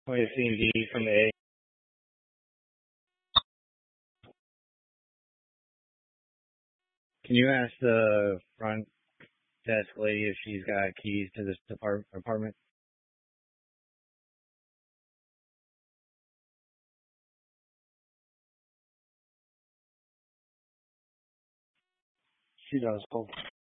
Point C and D from A. Can you ask the front desk lady if she's got keys to this apartment? She does. Cool.